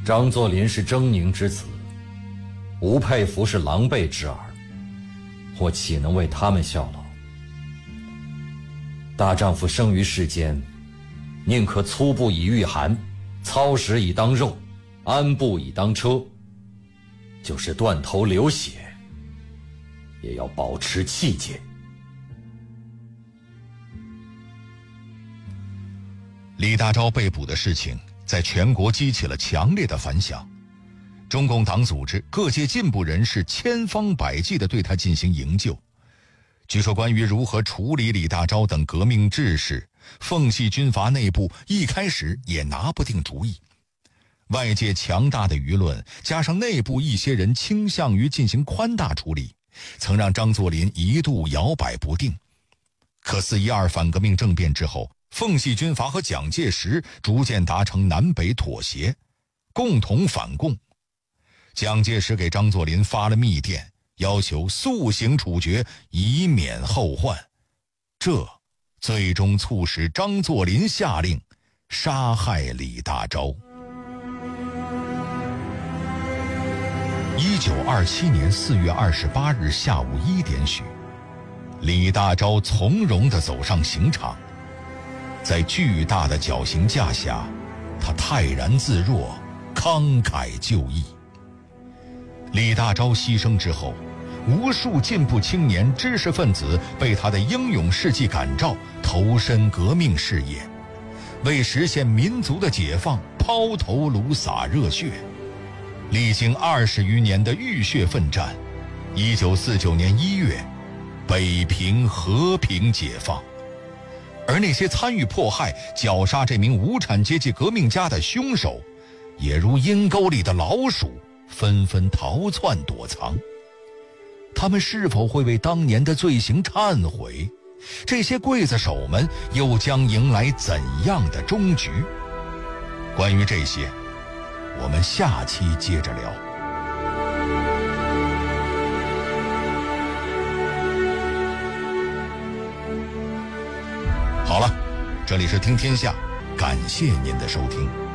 张作霖是狰狞之子，吴佩孚是狼狈之儿，我岂能为他们效劳？大丈夫生于世间，宁可粗布以御寒，操食以当肉，安步以当车，就是断头流血，也要保持气节。 李大钊被捕的事情在全国激起了强烈的反响，中共党组织各界进步人士千方百计地对他进行营救。据说关于如何处理李大钊等革命志士，奉系军阀内部一开始也拿不定主意。外界强大的舆论加上内部一些人倾向于进行宽大处理，曾让张作霖一度摇摆不定。可4·12反革命政变之后，奉系军阀和蒋介石逐渐达成南北妥协，共同反共。蒋介石给张作霖发了密电，要求速行处决，以免后患。这最终促使张作霖下令杀害李大钊。1927年4月28日下午1点许，李大钊从容地走上刑场。在巨大的绞刑架下，他泰然自若，慷慨就义。李大钊牺牲之后，无数进步青年、知识分子被他的英勇事迹感召，投身革命事业，为实现民族的解放抛头颅洒热血。历经20余年的浴血奋战，1949年1月，北平和平解放。而那些参与迫害、绞杀这名无产阶级革命家的凶手，也如阴沟里的老鼠，纷纷逃窜躲藏。他们是否会为当年的罪行忏悔？这些刽子手们又将迎来怎样的终局？关于这些，我们下期接着聊。好了，这里是听天下，感谢您的收听。